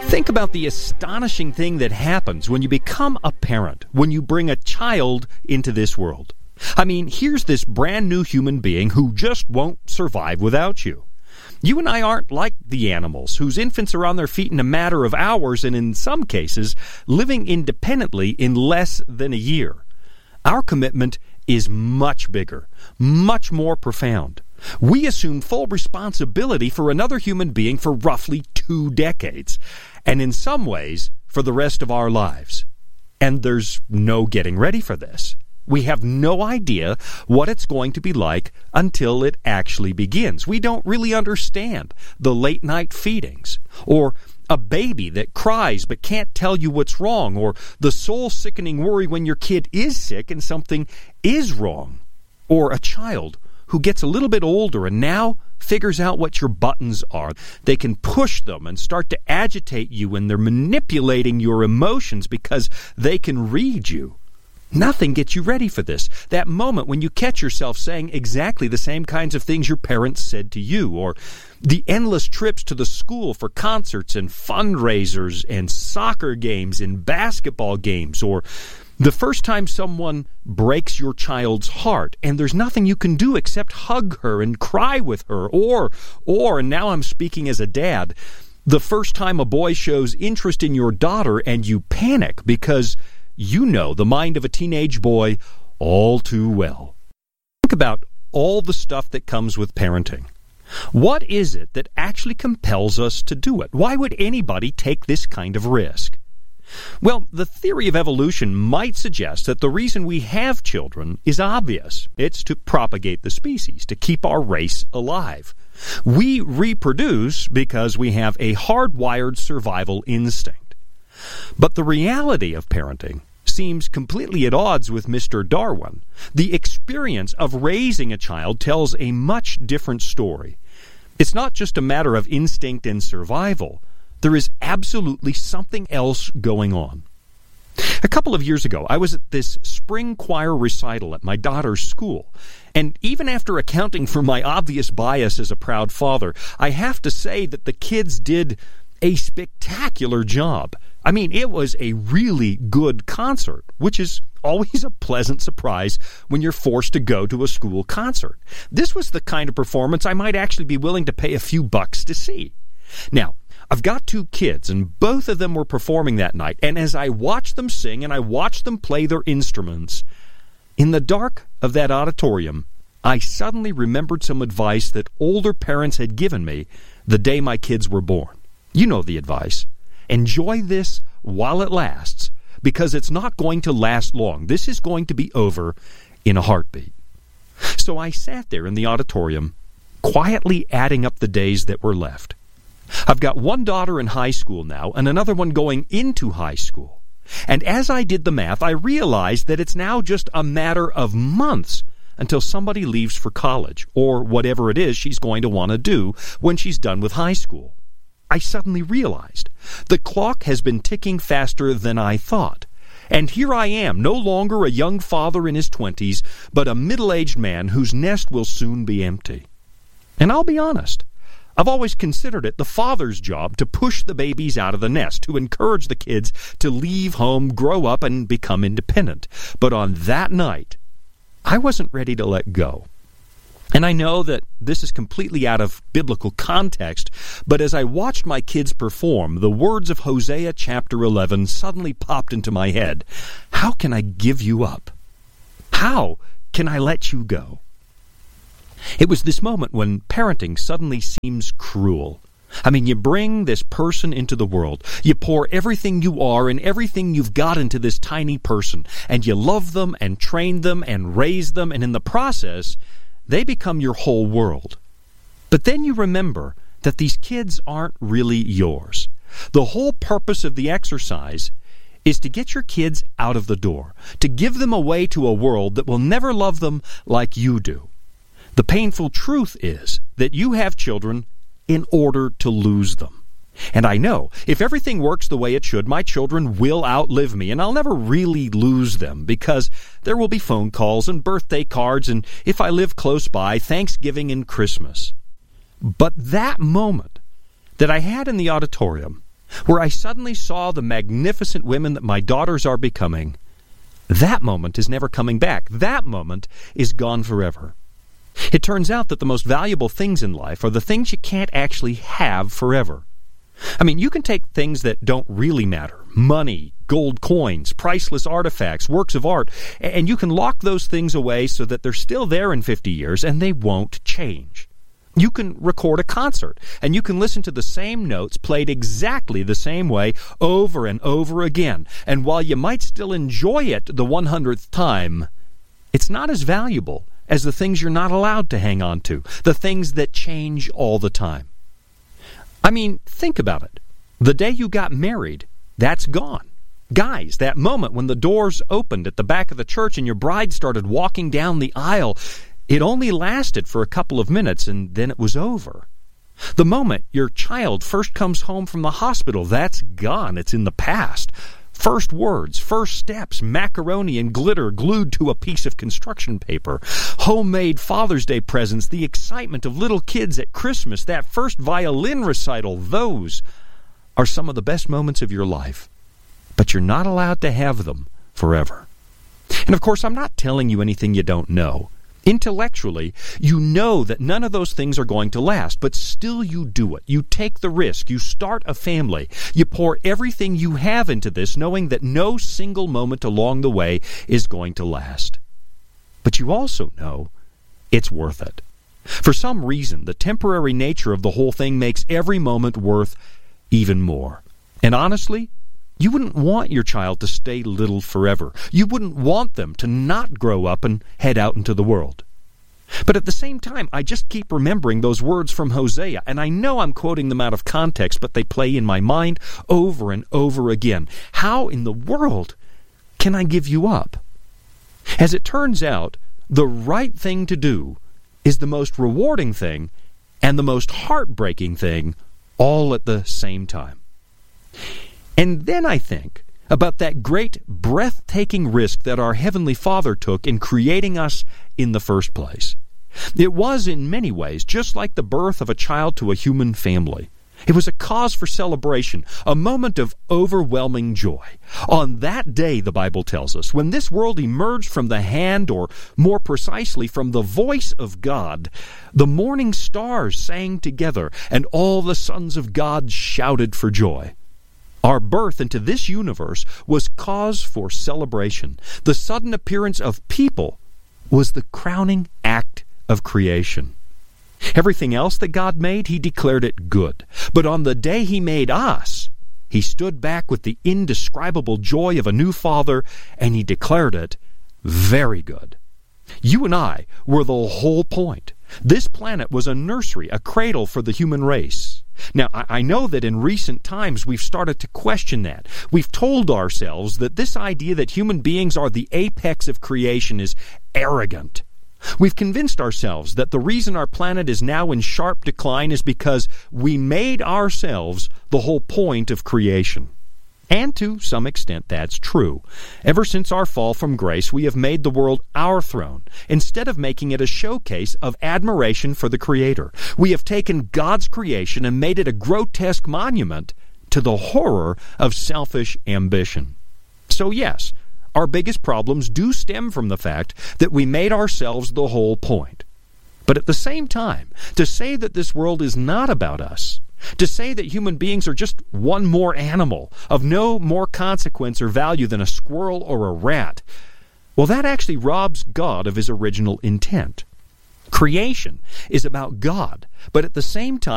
Think about the astonishing thing that happens when you become a parent, when you bring a child into this world. I mean, here's this brand new human being who just won't survive without you. You and I aren't like the animals, whose infants are on their feet in a matter of hours and in some cases, living independently in less than a year. Our commitment is much bigger, much more profound. We assume full responsibility for another human being for roughly 2 decades, and in some ways, for the rest of our lives. And there's no getting ready for this. We have no idea what it's going to be like until it actually begins. We don't really understand the late-night feedings, or a baby that cries but can't tell you what's wrong, or the soul-sickening worry when your kid is sick and something is wrong, or a child who gets a little bit older and now figures out what your buttons are. They can push them and start to agitate you, and they're manipulating your emotions because they can read you. Nothing gets you ready for this. That moment when you catch yourself saying exactly the same kinds of things your parents said to you, or the endless trips to the school for concerts and fundraisers and soccer games and basketball games, or the first time someone breaks your child's heart and there's nothing you can do except hug her and cry with her, or, and now I'm speaking as a dad, the first time a boy shows interest in your daughter and you panic because you know the mind of a teenage boy all too well. Think about all the stuff that comes with parenting. What is it that actually compels us to do it? Why would anybody take this kind of risk? Well, the theory of evolution might suggest that the reason we have children is obvious. It's to propagate the species, to keep our race alive. We reproduce because we have a hardwired survival instinct. But the reality of parenting seems completely at odds with Mr. Darwin. The experience of raising a child tells a much different story. It's not just a matter of instinct and survival. There is absolutely something else going on. A couple of years ago, I was at this spring choir recital at my daughter's school, and even after accounting for my obvious bias as a proud father, I have to say that the kids did a spectacular job. I mean, it was a really good concert, which is always a pleasant surprise when you're forced to go to a school concert. This was the kind of performance I might actually be willing to pay a few bucks to see. Now, I've got 2 kids, and both of them were performing that night, and as I watched them sing and I watched them play their instruments, in the dark of that auditorium, I suddenly remembered some advice that older parents had given me the day my kids were born. You know the advice. Enjoy this while it lasts, because it's not going to last long. This is going to be over in a heartbeat. So I sat there in the auditorium, quietly adding up the days that were left. I've got one daughter in high school now and another one going into high school. And as I did the math, I realized that it's now just a matter of months until somebody leaves for college or whatever it is she's going to want to do when she's done with high school. I suddenly realized the clock has been ticking faster than I thought. And here I am, no longer a young father in his 20s, but a middle-aged man whose nest will soon be empty. And I'll be honest, I've always considered it the father's job to push the babies out of the nest, to encourage the kids to leave home, grow up, and become independent. But on that night, I wasn't ready to let go. And I know that this is completely out of biblical context, but as I watched my kids perform, the words of Hosea chapter 11 suddenly popped into my head. How can I give you up? How can I let you go? It was this moment when parenting suddenly seems cruel. I mean, you bring this person into the world. You pour everything you are and everything you've got into this tiny person, and you love them and train them and raise them, and in the process, they become your whole world. But then you remember that these kids aren't really yours. The whole purpose of the exercise is to get your kids out of the door, to give them away to a world that will never love them like you do. The painful truth is that you have children in order to lose them. And I know, if everything works the way it should, my children will outlive me, and I'll never really lose them, because there will be phone calls and birthday cards, and if I live close by, Thanksgiving and Christmas. But that moment that I had in the auditorium where I suddenly saw the magnificent women that my daughters are becoming, that moment is never coming back. That moment is gone forever. It turns out that the most valuable things in life are the things you can't actually have forever. I mean, you can take things that don't really matter, money, gold coins, priceless artifacts, works of art, and you can lock those things away so that they're still there in 50 years and they won't change. You can record a concert, and you can listen to the same notes played exactly the same way over and over again. And while you might still enjoy it the 100th time, it's not as valuable as the things you're not allowed to hang on to, the things that change all the time. I mean, think about it. The day you got married, that's gone. Guys, that moment when the doors opened at the back of the church and your bride started walking down the aisle, it only lasted for a couple of minutes and then it was over. The moment your child first comes home from the hospital, that's gone. It's in the past. First words, first steps, macaroni and glitter glued to a piece of construction paper, homemade Father's Day presents, the excitement of little kids at Christmas, that first violin recital, those are some of the best moments of your life. But you're not allowed to have them forever. And of course, I'm not telling you anything you don't know. Intellectually, you know that none of those things are going to last, but still you do it. You take the risk. You start a family. You pour everything you have into this, knowing that no single moment along the way is going to last. But you also know it's worth it. For some reason, the temporary nature of the whole thing makes every moment worth even more. And honestly, you wouldn't want your child to stay little forever. You wouldn't want them to not grow up and head out into the world. But at the same time, I just keep remembering those words from Hosea, and I know I'm quoting them out of context, but they play in my mind over and over again. How in the world can I give you up? As it turns out, the right thing to do is the most rewarding thing and the most heartbreaking thing all at the same time. And then I think about that great, breathtaking risk that our Heavenly Father took in creating us in the first place. It was, in many ways, just like the birth of a child to a human family. It was a cause for celebration, a moment of overwhelming joy. On that day, the Bible tells us, when this world emerged from the hand, or more precisely from the voice of God, the morning stars sang together, and all the sons of God shouted for joy. Our birth into this universe was cause for celebration. The sudden appearance of people was the crowning act of creation. Everything else that God made, He declared it good. But on the day He made us, He stood back with the indescribable joy of a new father, and He declared it very good. You and I were the whole point. This planet was a nursery, a cradle for the human race. Now, I know that in recent times we've started to question that. We've told ourselves that this idea that human beings are the apex of creation is arrogant. We've convinced ourselves that the reason our planet is now in sharp decline is because we made ourselves the whole point of creation. And to some extent that's true. Ever since our fall from grace, we have made the world our throne, instead of making it a showcase of admiration for the Creator. We have taken God's creation and made it a grotesque monument to the horror of selfish ambition. So yes, our biggest problems do stem from the fact that we made ourselves the whole point. But at the same time, to say that this world is not about us, to say that human beings are just one more animal, of no more consequence or value than a squirrel or a rat, well, that actually robs God of His original intent. Creation is about God, but at the same time,